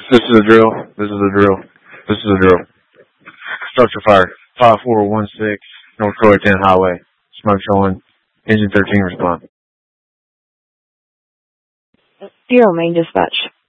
This is a drill. This is a drill. This is a drill. Structure fire. 5416 North Troy 10 Highway. Smoke showing. Engine 13 respond. Zero main dispatch.